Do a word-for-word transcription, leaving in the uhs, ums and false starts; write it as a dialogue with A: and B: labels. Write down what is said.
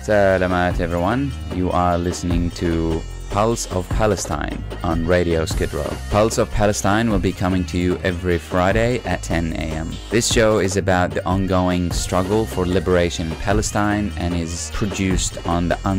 A: Salamat everyone, you are listening to Pulse of Palestine on Radio Skid Row. Pulse of Palestine will be coming to you every Friday at ten a.m. This show is about the ongoing struggle for liberation in Palestine and is produced on the